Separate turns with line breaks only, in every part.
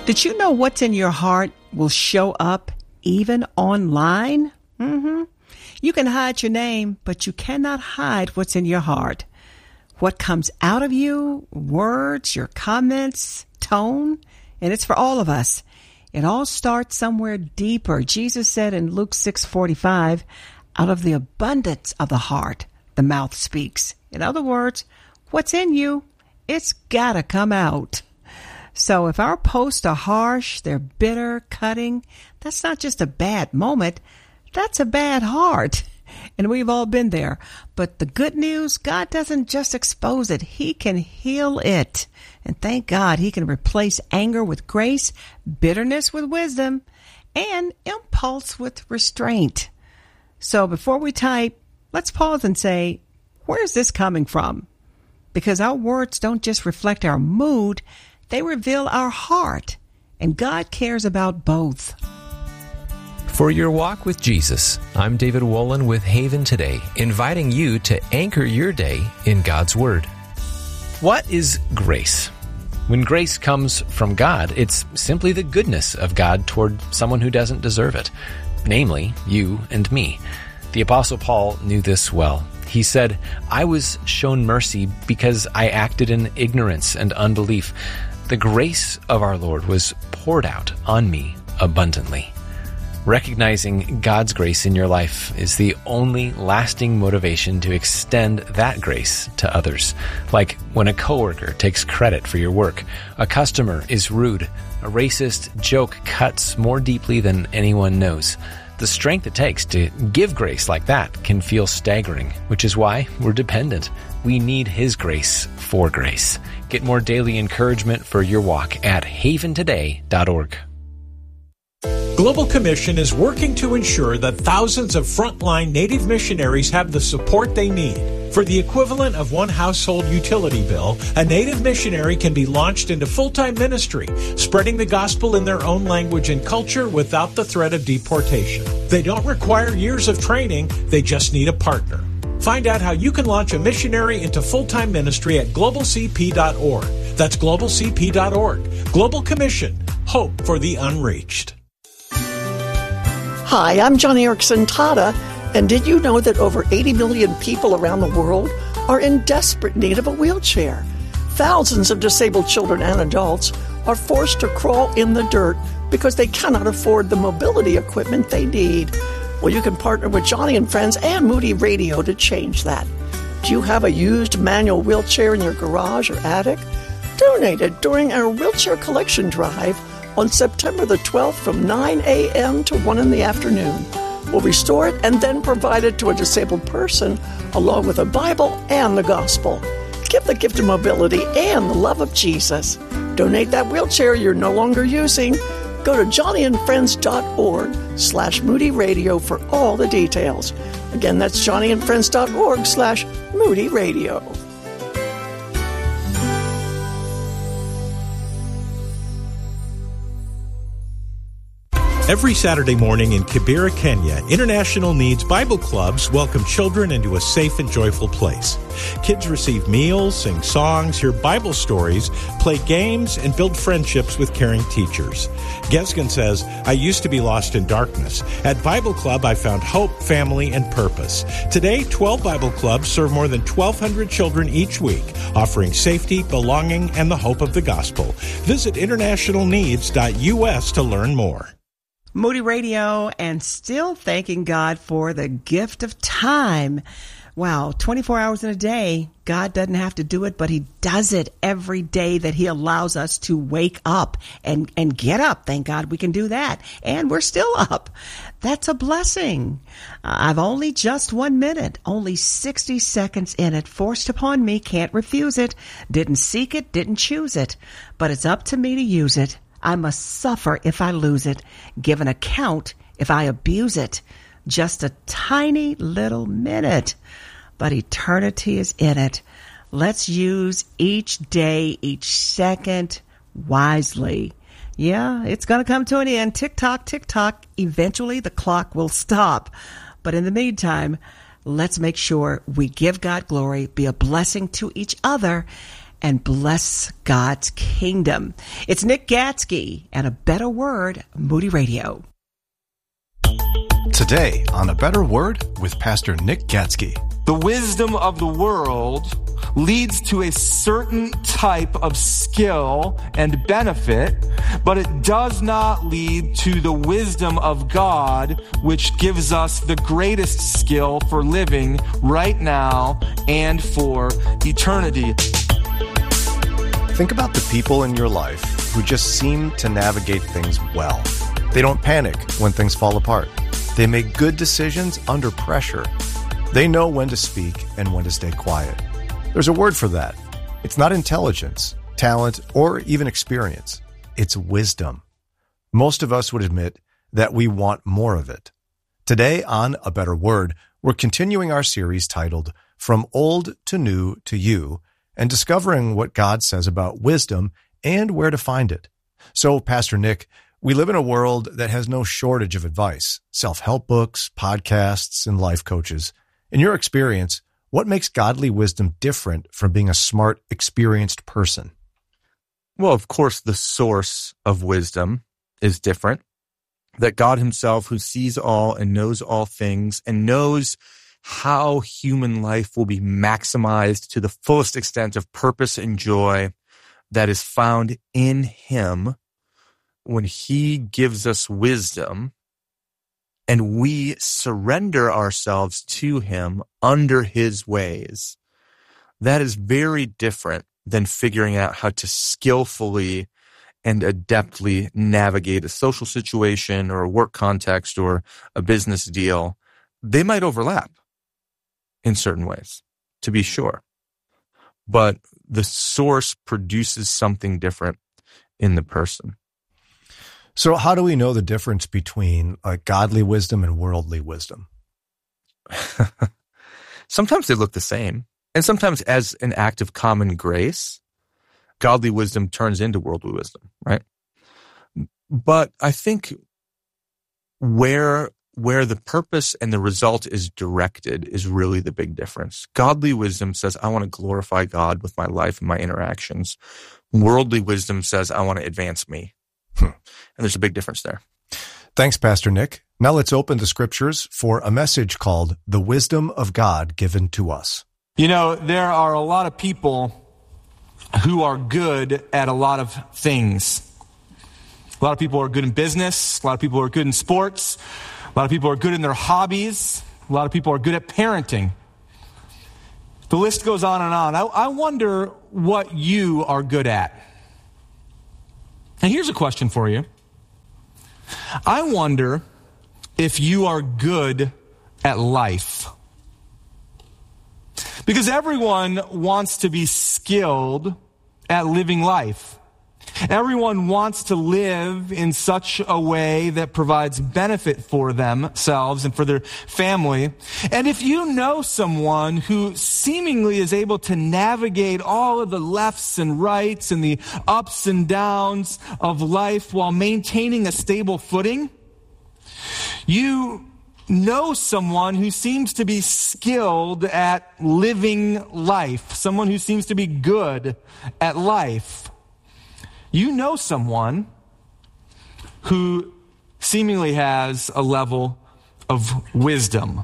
Did you know what's in your heart will show up even online? You can hide your name, but you cannot hide what's in your heart. What comes out of you, words, your comments, tone, and it's for all of us. It all starts somewhere deeper. Jesus said in Luke 6:45, out of the abundance of the heart, the mouth speaks. In other words, what's in you, it's gotta come out. So if our posts are harsh, they're bitter, cutting, that's not just a bad moment, that's a bad heart. And we've all been there. But the good news, God doesn't just expose it. He can heal it. And thank God he can replace anger with grace, bitterness with wisdom, and impulse with restraint. So before we type, let's pause and say, where's this coming from? Because our words don't just reflect our mood, they reveal our heart, and God cares about both.
For your walk with Jesus, I'm David Wolin with Haven Today, inviting you to anchor your day in God's Word. What is grace? When grace comes from God, it's simply the goodness of God toward someone who doesn't deserve it, namely you and me. The Apostle Paul knew this well. He said, I was shown mercy because I acted in ignorance and unbelief. The grace of our Lord was poured out on me abundantly. Recognizing God's grace in your life is the only lasting motivation to extend that grace to others. Like when a coworker takes credit for your work, a customer is rude, a racist joke cuts more deeply than anyone knows. The strength it takes to give grace like that can feel staggering, which is why we're dependent. We need His grace for grace. Get more daily encouragement for your walk at haventoday.org.
Global Commission is working to ensure that thousands of frontline Native missionaries have the support they need. For the equivalent of one household utility bill, a Native missionary can be launched into full-time ministry, spreading the gospel in their own language and culture without the threat of deportation. They don't require years of training, they just need a partner. Find out how you can launch a missionary into full-time ministry at globalcp.org. That's globalcp.org. Global Commission. Hope for the unreached.
Hi, I'm Johnny Erickson Tada, and did you know that over 80 million people around the world are in desperate need of a wheelchair? Thousands of disabled children and adults are forced to crawl in the dirt because they cannot afford the mobility equipment they need. Well, you can partner with Johnny and Friends and Moody Radio to change that. Do you have a used manual wheelchair in your garage or attic? Donate it during our wheelchair collection drive on September the 12th from 9 a.m. to 1 in the afternoon. We'll restore it and then provide it to a disabled person along with a Bible and the gospel. Give the gift of mobility and the love of Jesus. Donate that wheelchair you're no longer using. Go to johnnyandfriends.org/Moody Radio for all the details. Again, that's johnnyandfriends.org/Moody Radio.
Every Saturday morning in Kibera, Kenya, International Needs Bible Clubs welcome children into a safe and joyful place. Kids receive meals, sing songs, hear Bible stories, play games, and build friendships with caring teachers. Gesgen says, I used to be lost in darkness. At Bible Club, I found hope, family, and purpose. Today, 12 Bible Clubs serve more than 1,200 children each week, offering safety, belonging, and the hope of the gospel. Visit internationalneeds.us to learn more.
Moody Radio, and still thanking God for the gift of time. Wow, 24 hours in a day. God doesn't have to do it, but He does it every day that He allows us to wake up and get up. Thank God we can do that. And we're still up. That's a blessing. I've only just 1 minute, only 60 seconds in it, forced upon me, can't refuse it. Didn't seek it, didn't choose it, but it's up to me to use it. I must suffer if I lose it, give an account if I abuse it. Just a tiny little minute, but eternity is in it. Let's use each day, each second wisely. Yeah, it's going to come to an end. Tick tock, eventually the clock will stop. But in the meantime, let's make sure we give God glory, be a blessing to each other, and bless God's kingdom. It's Nick Gatsky and A Better Word, Moody Radio.
Today on A Better Word with Pastor Nick Gatsky.
The wisdom of the world leads to a certain type of skill and benefit, but it does not lead to the wisdom of God, which gives us the greatest skill for living right now and for eternity.
Think about the people in your life who just seem to navigate things well. They don't panic when things fall apart. They make good decisions under pressure. They know when to speak and when to stay quiet. There's a word for that. It's not intelligence, talent, or even experience. It's wisdom. Most of us would admit that we want more of it. Today on A Better Word, we're continuing our series titled From Old to New to You and discovering what God says about wisdom and where to find it. So, Pastor Nick, we live in a world that has no shortage of advice, self-help books, podcasts, and life coaches. In your experience, what makes godly wisdom different from being a smart, experienced person?
Well, of course, the source of wisdom is different. That God himself, who sees all and knows all things and knows how human life will be maximized to the fullest extent of purpose and joy that is found in him, when he gives us wisdom and we surrender ourselves to him under his ways, that is very different than figuring out how to skillfully and adeptly navigate a social situation or a work context or a business deal. They might overlap in certain ways, to be sure, but the source produces something different in the person.
So how do we know the difference between godly wisdom and worldly wisdom?
Sometimes they look the same. And sometimes as an act of common grace, godly wisdom turns into worldly wisdom, right? But I think where the purpose and the result is directed is really the big difference. Godly wisdom says, I want to glorify God with my life and my interactions. Worldly wisdom says, I want to advance me. And there's a big difference there.
Thanks, Pastor Nick. Now let's open the scriptures for a message called The Wisdom of God Given to Us.
You know, there are a lot of people who are good at a lot of things. A lot of people are good in business. A lot of people are good in sports. A lot of people are good in their hobbies. A lot of people are good at parenting. The list goes on and on. I wonder what you are good at. And here's a question for you. I wonder if you are good at life. Because everyone wants to be skilled at living life. Everyone wants to live in such a way that provides benefit for themselves and for their family. And if you know someone who seemingly is able to navigate all of the lefts and rights and the ups and downs of life while maintaining a stable footing, you know someone who seems to be skilled at living life, someone who seems to be good at life. You know someone who seemingly has a level of wisdom.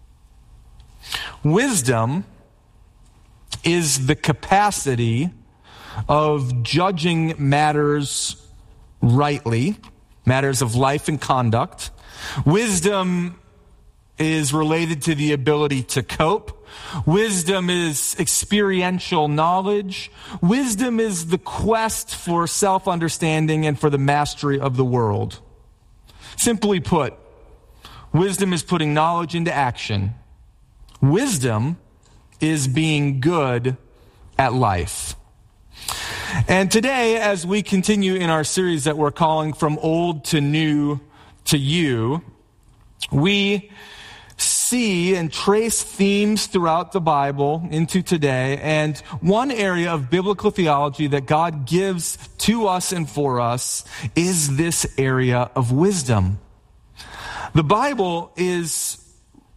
Wisdom is the capacity of judging matters rightly, matters of life and conduct. Wisdom is related to the ability to cope. Wisdom is experiential knowledge. Wisdom is the quest for self-understanding and for the mastery of the world. Simply put, wisdom is putting knowledge into action. Wisdom is being good at life. And today, as we continue in our series that we're calling From Old to New to You, we see and trace themes throughout the Bible into today. And one area of biblical theology that God gives to us and for us is this area of wisdom. The Bible is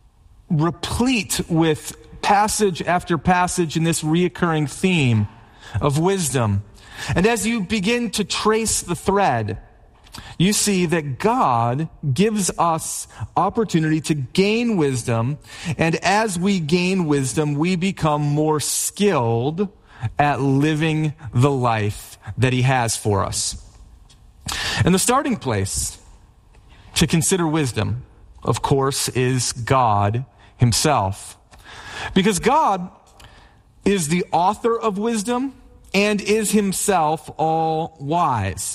replete with passage after passage in this reoccurring theme of wisdom. And as you begin to trace the thread, you see that God gives us opportunity to gain wisdom, and as we gain wisdom, we become more skilled at living the life that he has for us. And the starting place to consider wisdom, of course, is God himself. Because God is the author of wisdom and is himself all wise.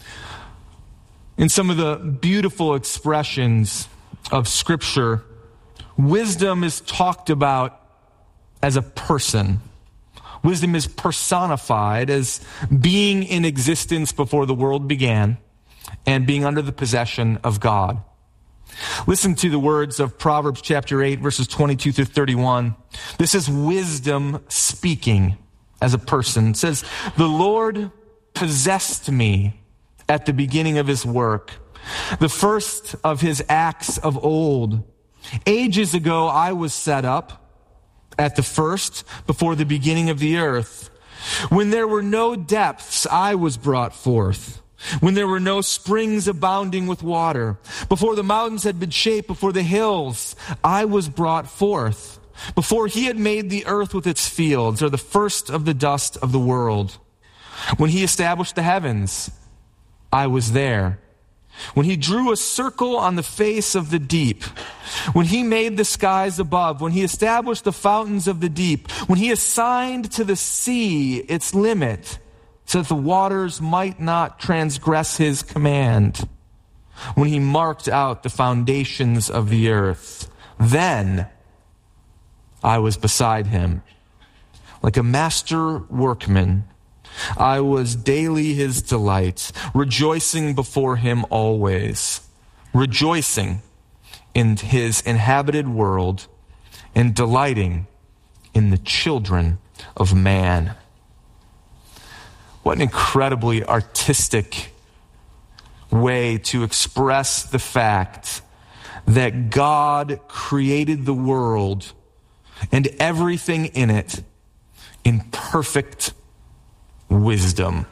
In some of the beautiful expressions of Scripture, wisdom is talked about as a person. Wisdom is personified as being in existence before the world began and being under the possession of God. Listen to the words of Proverbs chapter 8, verses 22 through 31. This is wisdom speaking as a person. It says, "The Lord possessed me at the beginning of his work, the first of his acts of old. Ages ago I was set up at the first, before the beginning of the earth. When there were no depths, I was brought forth. When there were no springs abounding with water, before the mountains had been shaped, before the hills, I was brought forth. Before he had made the earth with its fields, or the first of the dust of the world. When he established the heavens, I was there. When he drew a circle on the face of the deep, when he made the skies above, when he established the fountains of the deep, when he assigned to the sea its limit, so that the waters might not transgress his command, when he marked out the foundations of the earth, then I was beside him. Like a master workman, I was daily his delight, rejoicing before him always, rejoicing in his inhabited world and delighting in the children of man." What an incredibly artistic way to express the fact that God created the world and everything in it in perfect wisdom.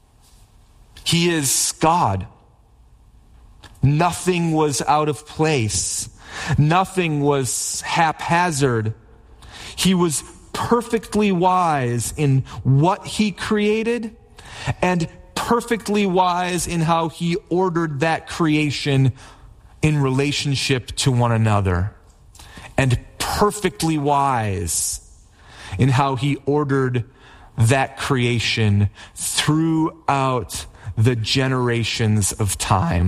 He is God. Nothing was out of place. Nothing was haphazard. He was perfectly wise in what he created and perfectly wise in how he ordered that creation in relationship to one another, and perfectly wise in how he ordered that creation throughout the generations of time.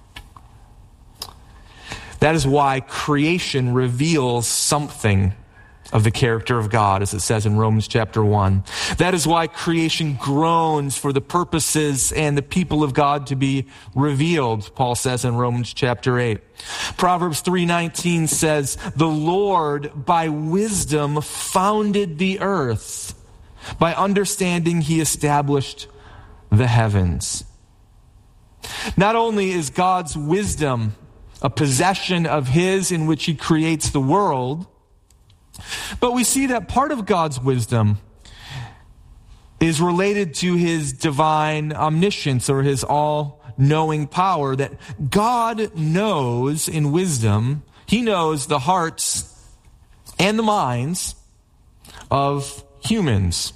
That is why creation reveals something of the character of God, as it says in Romans chapter 1. That is why creation groans for the purposes and the people of God to be revealed, Paul says in Romans chapter 8. Proverbs 3:19 says, "The Lord by wisdom founded the earth. By understanding he established the heavens." Not only is God's wisdom a possession of his in which he creates the world, but we see that part of God's wisdom is related to his divine omniscience, or his all-knowing power, that God knows in wisdom, he knows the hearts and the minds of humans.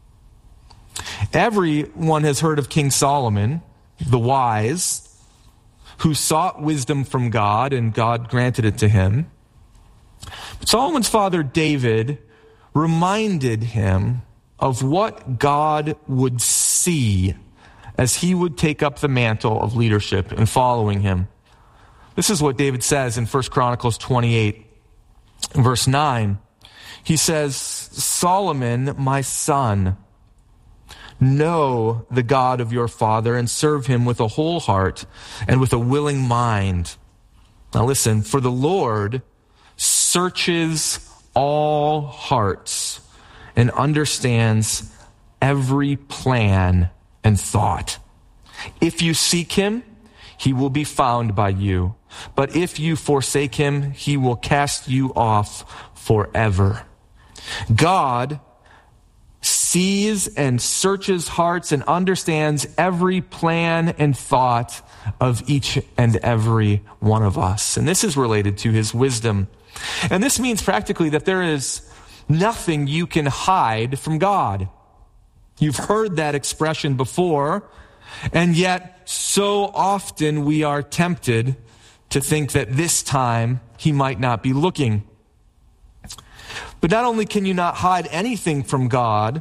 Everyone has heard of King Solomon, the wise, who sought wisdom from God, and God granted it to him. But Solomon's father David reminded him of what God would see as he would take up the mantle of leadership in following him. This is what David says in 1 Chronicles 28, verse 9. He says, "Solomon, my son, know the God of your father and serve him with a whole heart and with a willing mind." Now listen, "For the Lord searches all hearts and understands every plan and thought. If you seek him, he will be found by you. But if you forsake him, he will cast you off forever." God sees and searches hearts and understands every plan and thought of each and every one of us. And this is related to his wisdom. And this means practically that there is nothing you can hide from God. You've heard that expression before, and yet so often we are tempted to think that this time he might not be looking. But not only can you not hide anything from God,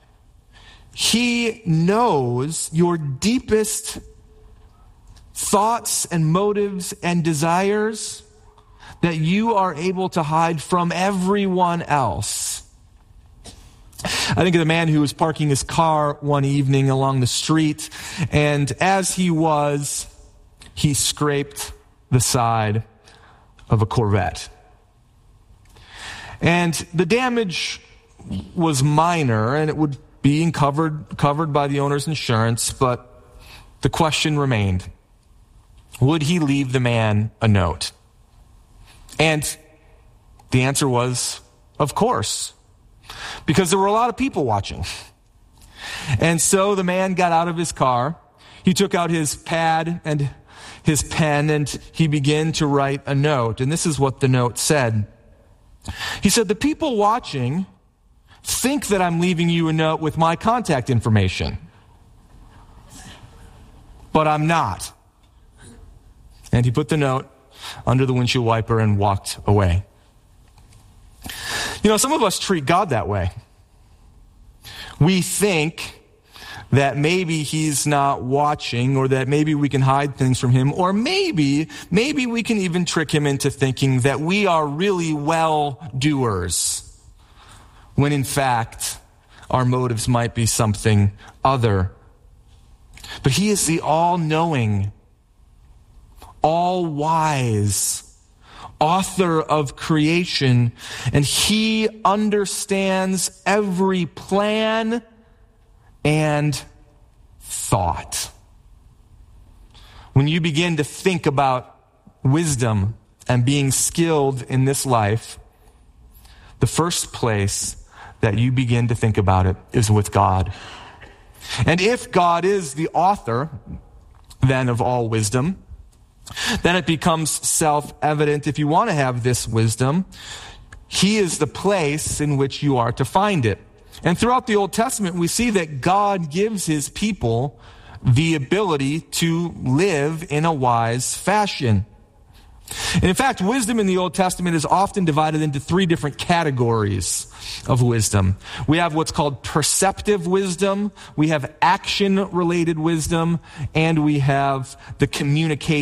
he knows your deepest thoughts and motives and desires that you are able to hide from everyone else. I think of the man who was parking his car one evening along the street, and as he scraped the side of a Corvette. And the damage was minor, and it would be covered by the owner's insurance, but the question remained, would he leave the man a note? And the answer was, of course, because there were a lot of people watching. And so the man got out of his car, he took out his pad and his pen, and he began to write a note. And this is what the note said. He said, "The people watching think that I'm leaving you a note with my contact information, but I'm not." And he put the note under the windshield wiper and walked away. You know, some of us treat God that way. We think that maybe he's not watching, or that maybe we can hide things from him, or maybe we can even trick him into thinking that we are really well-doers, when in fact our motives might be something other. But he is the all-knowing, all-wise author of creation, and he understands every plan and thought. When you begin to think about wisdom and being skilled in this life, the first place that you begin to think about it is with God. And if God is the author, then, of all wisdom, then it becomes self-evident, if you want to have this wisdom, he is the place in which you are to find it. And throughout the Old Testament, we see that God gives his people the ability to live in a wise fashion. And in fact, wisdom in the Old Testament is often divided into three different categories of wisdom. We have what's called perceptive wisdom, we have action-related wisdom, and we have the communication